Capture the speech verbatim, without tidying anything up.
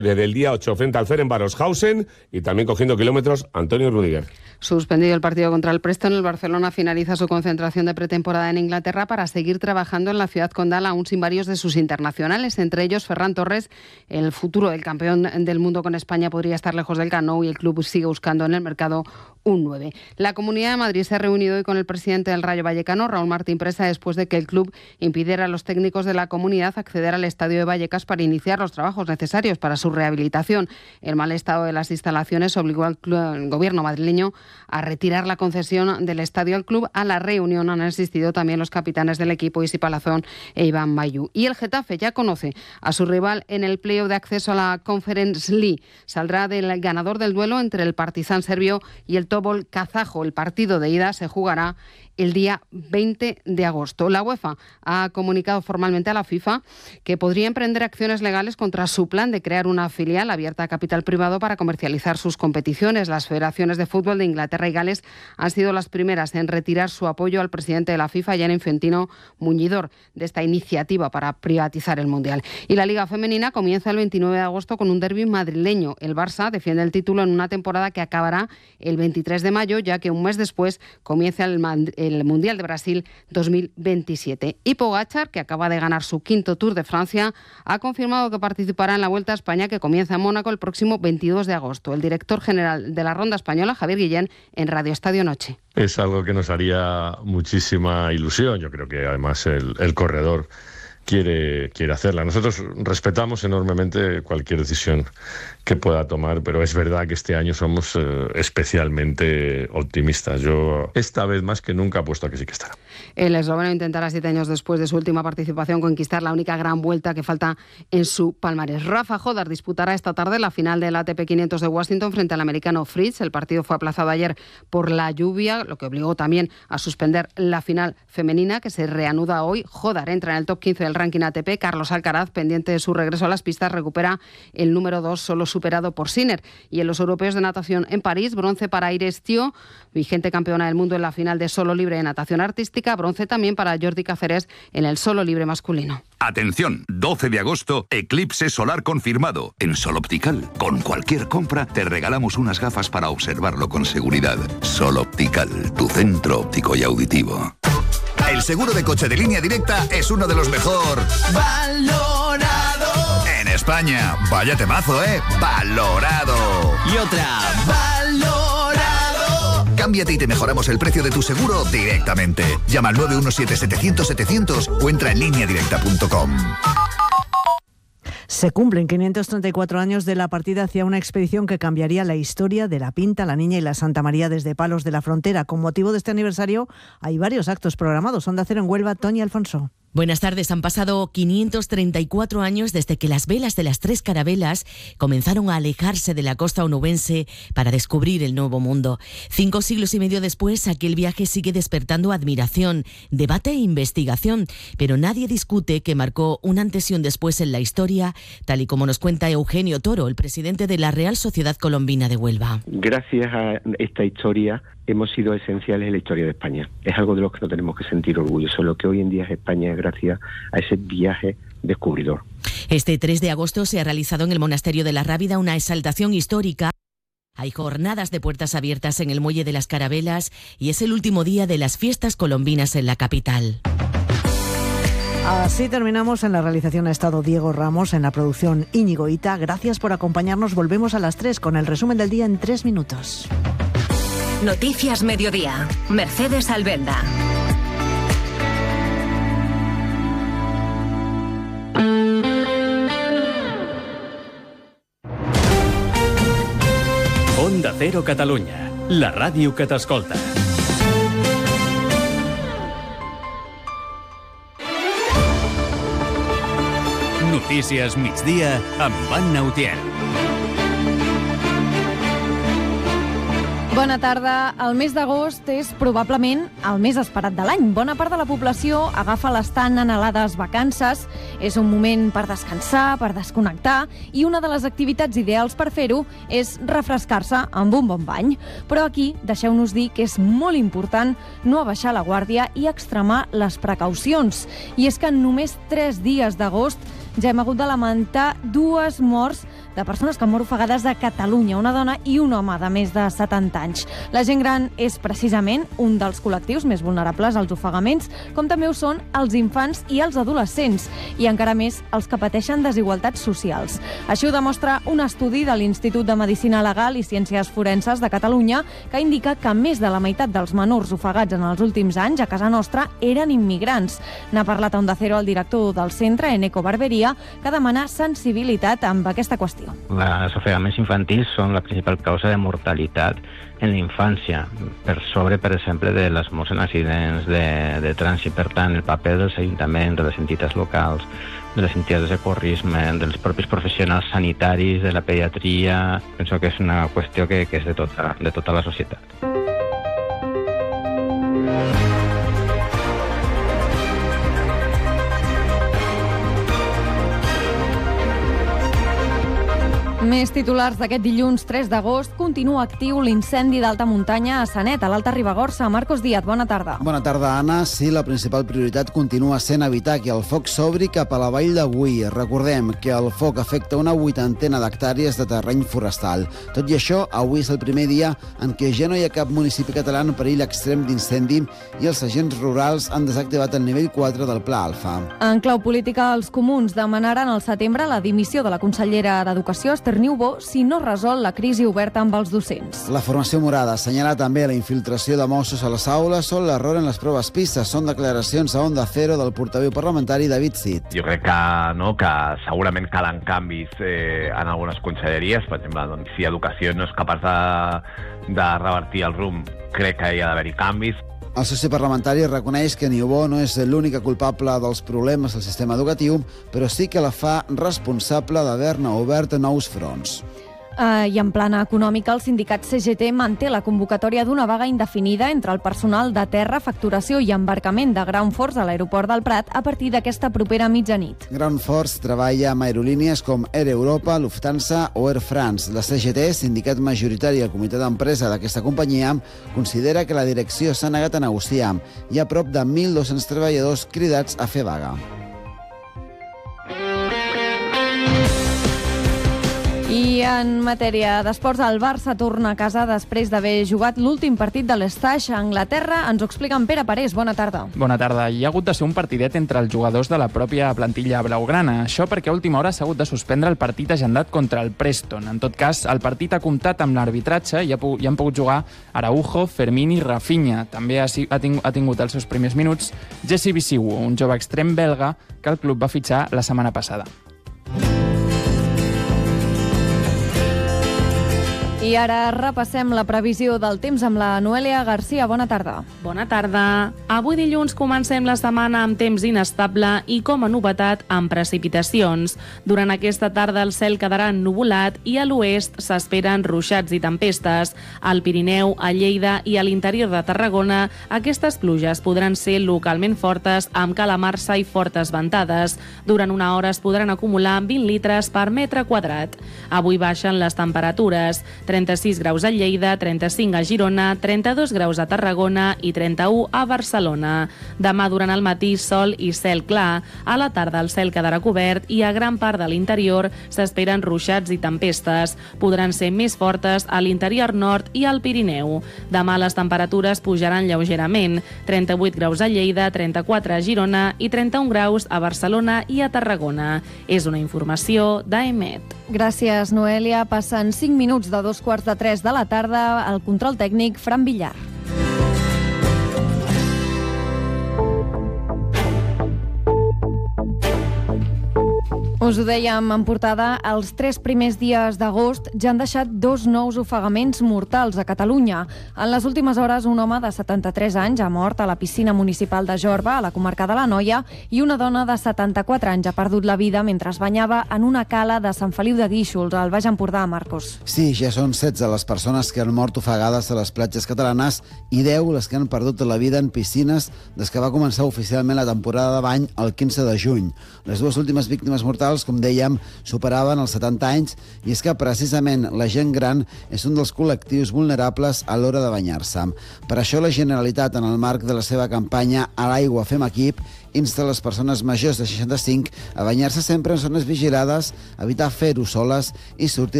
Desde el día ocho frente al Ferencvároshausen y también cogiendo kilómetros Antonio Rüdiger. Suspendido el partido contra el Preston, el Barcelona finaliza su concentración de pretemporada en Inglaterra para seguir trabajando en la ciudad condal aún sin varios de sus internacionales, entre ellos Ferran Torres. El futuro del campeón del mundo con España podría estar lejos del Camp Nou y el club sigue buscando en el mercado un nueve. La Comunidad de Madrid se ha reunido hoy con el presidente del Rayo Vallecano, Raúl Martín Presa, después de que el club impidiera a los técnicos de la comunidad acceder al estadio de Vallecas para iniciar los trabajos necesarios para su rehabilitación. El mal estado de las instalaciones obligó al, club, al gobierno madrileño a retirar la concesión del estadio al club. A la reunión han asistido también los capitanes del equipo, Isi Palazón e Iván Bayú. Y el Getafe ya conoce a su rival en el playoff de acceso a la Conference League. Saldrá del ganador del duelo entre el Partizan serbio y el Topol kazajo. El partido de ida se jugará el día veinte de agosto. La UEFA ha comunicado formalmente a la FIFA que podría emprender acciones legales contra su plan de crear una filial abierta a capital privado para comercializar sus competiciones. Las federaciones de fútbol de Inglaterra y Gales han sido las primeras en retirar su apoyo al presidente de la FIFA, Gianni Infantino, muñidor de esta iniciativa para privatizar el Mundial. Y la Liga Femenina comienza el veintinueve de agosto con un derbi madrileño. El Barça defiende el título en una temporada que acabará el veintitrés de mayo, ya que un mes después comienza el, el Mundial de Brasil dos mil veintisiete. Y Pogačar, que acaba de ganar su quinto Tour de Francia, ha confirmado que participará en la Vuelta a España, que comienza en Mónaco el próximo veintidós de agosto. El director general de la Ronda Española, Javier Guillén, en Radio Estadio Noche. Es algo que nos haría muchísima ilusión. Yo creo que además el, el corredor quiere, quiere hacerla. Nosotros respetamos enormemente cualquier decisión que pueda tomar, pero es verdad que este año somos eh, especialmente optimistas. Yo esta vez más que nunca apuesto a que sí que estará. El esloveno intentará siete años después de su última participación conquistar la única gran vuelta que falta en su palmarés. Rafa Jodar disputará esta tarde la final del A T P quinientos de Washington frente al americano Fritz. El partido fue aplazado ayer por la lluvia, lo que obligó también a suspender la final femenina, que se reanuda hoy. Jodar entra en el top quince del ranking A T P. Carlos Alcaraz, pendiente de su regreso a las pistas, recupera el número dos, solo superado por Sinner. Y en los europeos de natación en París, bronce para Iris Thiaw, vigente campeona del mundo en la final de solo libre de natación artística. Bronce también para Jordi Cáceres en el solo libre masculino. Atención, doce de agosto, eclipse solar confirmado. En Sol Optical, con cualquier compra, te regalamos unas gafas para observarlo con seguridad. Sol Optical, tu centro óptico y auditivo. El seguro de coche de Línea Directa es uno de los mejor valorado en España. Vaya temazo, ¿eh? Valorado. Y otra. Valorado. Cámbiate y te mejoramos el precio de tu seguro directamente. Llama al nueve uno siete setecientos setecientos o entra en línea directa punto com. Se cumplen quinientos treinta y cuatro años de la partida hacia una expedición que cambiaría la historia de la Pinta, la Niña y la Santa María desde Palos de la Frontera. Con motivo de este aniversario hay varios actos programados. Onda Cero en Huelva, Toñi Alfonso. Buenas tardes. Han pasado quinientos treinta y cuatro años desde que las velas de las tres carabelas comenzaron a alejarse de la costa onubense para descubrir el nuevo mundo. Cinco siglos y medio después, aquel viaje sigue despertando admiración, debate e investigación, pero nadie discute que marcó un antes y un después en la historia, tal y como nos cuenta Eugenio Toro, el presidente de la Real Sociedad Colombina de Huelva. Gracias a esta historia hemos sido esenciales en la historia de España. Es algo de lo que no tenemos que sentir orgullosos. Lo que hoy en día es España es gracias a ese viaje descubridor. Este tres de agosto se ha realizado en el Monasterio de la Rábida una exaltación histórica. Hay jornadas de puertas abiertas en el Muelle de las Carabelas y es el último día de las fiestas colombinas en la capital. Así terminamos. En la realización ha estado Diego Ramos, en la producción Íñigo Ita. Gracias por acompañarnos. Volvemos a las tres con el resumen del día en tres minutos. Noticias Mediodía. Mercedes Albenda. Onda Cero Catalunya, la ràdio que t'escolta. Notícies migdia amb Anna Utiel. Bona tarda. El mes d'agost és probablement el més esperat de l'any. Bona part de la població agafa les tan anhelades vacances. És un moment per descansar, per desconnectar, i una de les activitats ideals per fer-ho és refrescar-se amb un bon bany. Però aquí deixeu-nos dir que és molt important no abaixar la guàrdia i extremar les precaucions. I és que en només tres dies d'agost ja hem hagut de lamentar dues morts de persones que han mort ofegades a Catalunya, una dona i un home de més de setanta anys. La gent gran és precisament un dels col·lectius més vulnerables als ofegaments, com també ho són els infants i els adolescents, i encara més els que pateixen desigualtats socials. Així ho demostra un estudi de l'Institut de Medicina Legal i Ciències Forenses de Catalunya que indica que més de la meitat dels menors ofegats en els últims anys a casa nostra eren immigrants. N'ha parlat a Onda Cero el director del centre, Eneco Barberia, que demana sensibilitat amb aquesta qüestió. Els ofegaments infantils són la principal causa de mortalitat en la infància, per sobre, per exemple, de les morts en accidents de, de trànsit. Per tant, el paper dels ajuntaments, de les entitats locals, de les entitats de socorrisme, dels propis professionals sanitaris, de la pediatria, penso que és una qüestió que, que és de tota, de tota la societat. Més titulars d'aquest dilluns tres d'agost. Continua actiu l'incendi d'alta muntanya a Sanet, a l'Alta Ribagorça. Marcos Díaz, bona tarda. Bona tarda, Anna. Sí, la principal prioritat continua sent evitar que el foc s'obri cap a la vall de Boí. Recordem que el foc afecta una vuitantena d'hectàrees de terreny forestal. Tot i això, avui és el primer dia en què ja no hi ha cap municipi català en perill extrem d'incendi i els agents rurals han desactivat el nivell quatre del Pla Alfa. En clau política, els comuns demanaren al setembre la dimissió de la consellera d'Educació, Esther Niubó, si no resol la crisi oberta amb els docents. La formació morada assenyala també la infiltració de Mossos a les aules o l'error en les proves PISA. Són declaracions a Onda Cero del portaveu parlamentari David Cid. Jo crec que, no, que segurament calen canvis eh, en algunes conselleries. Per exemple, doncs, si Educació no és capaç de, de revertir el rumb, crec que hi ha d'haver-hi canvis. El soci parlamentari reconeix que Niubó no és l'única culpable dels problemes del sistema educatiu, però sí que la fa responsable d'haver-ne obert nous fronts. Uh, I en plana econòmica, el sindicat C G T manté la convocatòria d'una vaga indefinida entre el personal de terra, facturació i embarcament de Ground Force a l'aeroport del Prat a partir d'aquesta propera mitjanit. Ground Force treballa amb aerolínies com Air Europa, Lufthansa o Air France. La C G T, sindicat majoritari al comitè d'empresa d'aquesta companyia, considera que la direcció s'ha negat a negociar. Hi ha prop de mil dos-cents treballadors cridats a fer vaga. I en matèria d'esports, el Barça torna a casa després d'haver jugat l'últim partit de l'Estaix a Anglaterra. Ens ho explica en Pere Parés. Bona tarda. Bona tarda. Hi ha hagut de ser un partidet entre els jugadors de la pròpia plantilla blaugrana. Això perquè a última hora s'ha hagut de suspendre el partit agendat contra el Preston. En tot cas, el partit ha comptat amb l'arbitratge i hi han pogut jugar Araujo, Fermín i Rafinha. També ha tingut els seus primers minuts Jesse Bisiu, un jove extrem belga que el club va fitxar la setmana passada. I ara repassem la previsió del temps amb la Noelia Garcia. Bona tarda. Bona tarda. Avui dilluns comencem la setmana amb temps inestable i, com a novetat, amb precipitacions. Durant aquesta tarda el cel quedarà ennuvolat i a l'oest s'esperen ruixats i tempestes. Al Pirineu, a Lleida i a l'interior de Tarragona, aquestes pluges podran ser localment fortes amb calamarsa i fortes ventades. Durant una hora es podran acumular vint litres per metre quadrat. Avui baixen les temperatures. trenta-sis graus a Lleida, trenta-cinc a Girona, trenta-dos graus a Tarragona i trenta-u a Barcelona. Demà durant el matí sol i cel clar. A la tarda el cel quedarà cobert i a gran part de l'interior s'esperen ruixats i tempestes. Podran ser més fortes a l'interior nord i al Pirineu. Demà les temperatures pujaran lleugerament. trenta-vuit graus a Lleida, trenta-quatre a Girona i trenta-un graus a Barcelona i a Tarragona. És una informació d'A M E T. Gràcies, Noelia. Passen cinc minuts de dos quarts de tres de la tarda. Al control tècnic, Fran Villar. Us ho dèiem en portada, els tres primers dies d'agost ja han deixat dos nous ofegaments mortals a Catalunya. En les últimes hores, un home de setanta-tres anys ha mort a la piscina municipal de Jorba, a la comarca de l'Anoia, i una dona de setanta-quatre anys ha perdut la vida mentre es banyava en una cala de Sant Feliu de Guíxols, al Baix Empordà, Marcos. Sí, ja són setze les persones que han mort ofegades a les platges catalanes i deu les que han perdut la vida en piscines des que va començar oficialment la temporada de bany el quinze de juny. Les dues últimes víctimes mortals quals, com dèiem, superaven els setanta anys, i és que precisament la gent gran és un dels col·lectius vulnerables a l'hora de banyar-se. Per això la Generalitat, en el marc de la seva campanya A l'aigua fem equip, insta les persones majors de seixanta-cinc a banyar-se sempre en zones vigilades, evitar fer-ho soles i sortir